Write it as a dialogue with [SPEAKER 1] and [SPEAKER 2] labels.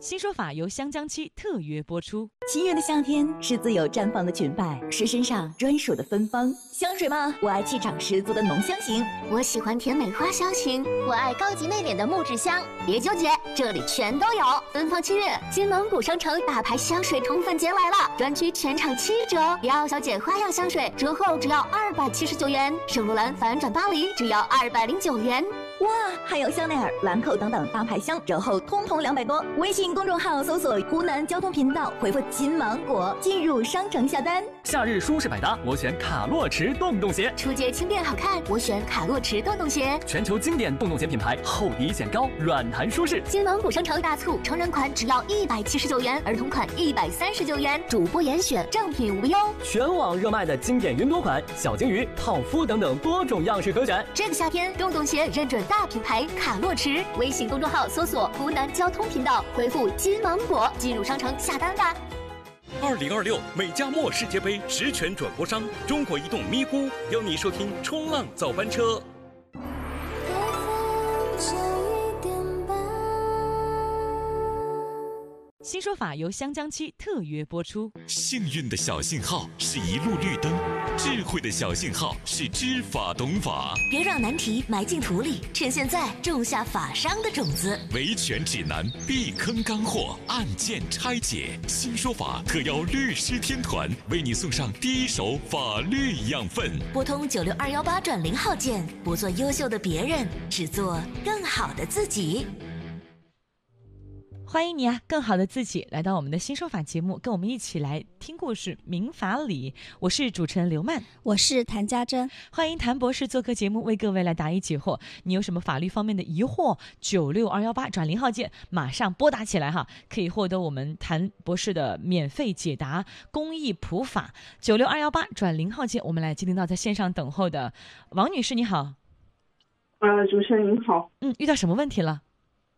[SPEAKER 1] 新说法由香江七特约播出。
[SPEAKER 2] 7月的夏天是自由绽放的裙摆，是身上专属的芬芳。香水吗？我爱气场十足的浓香型。
[SPEAKER 3] 我喜欢甜美花香型。我爱高级内敛的木质香。别纠结，这里全都有。奔放7月，金蒙古商城大牌香水宠粉节来了，专区全场7折。迪奥小姐花样香水折后只要279元，圣罗兰反转巴黎只要209元。
[SPEAKER 2] 哇，还有香奈儿、兰蔻等等大牌香折后通通200多。微信公众号搜索湖南交通频道，回复金芒果进入商城下单。
[SPEAKER 4] 夏日舒适百搭，我选卡洛驰洞洞鞋。
[SPEAKER 3] 出街轻便好看，我选卡洛驰洞洞鞋。
[SPEAKER 4] 全球经典洞洞鞋品牌，厚底显高，软弹舒适。
[SPEAKER 3] 金蒙古商城大促，成人款只要179元，儿童款139元，主播严选，正品无忧。
[SPEAKER 4] 全网热卖的经典云朵款、小鲸鱼、套夫等等多种样式可选。
[SPEAKER 3] 这个夏天，洞洞鞋认准大品牌卡洛驰。微信公众号搜索湖南交通频道，回复金芒果进入商城下单吧。
[SPEAKER 5] 2026美加墨世界杯实权转播商中国移动咪咕邀你收听冲浪早班车。
[SPEAKER 1] 新说法由香江七特约播出。
[SPEAKER 6] 幸运的小信号是一路绿灯，智慧的小信号是知法懂法。
[SPEAKER 7] 别让难题埋进土里，趁现在种下法商的种子。
[SPEAKER 6] 维权指南，避坑干货，案件拆解。新说法特邀律师天团为你送上第一手法律养分。
[SPEAKER 7] 拨通96218转0号键，不做优秀的别人，只做更好的自己。
[SPEAKER 1] 欢迎你啊，更好的自己来到我们的新说法节目，跟我们一起来听故事明法理。我是主持人刘曼，
[SPEAKER 8] 我是谭家珍。
[SPEAKER 1] 欢迎谭博士做客节目，为各位来答疑解惑。你有什么法律方面的疑惑，96218转0号键马上拨打起来哈，可以获得我们谭博士的免费解答，公益普法。96218转0号键，我们来接听到在线上等候的王女士，你好。
[SPEAKER 9] 主持人您好。
[SPEAKER 1] 遇到什么问题了？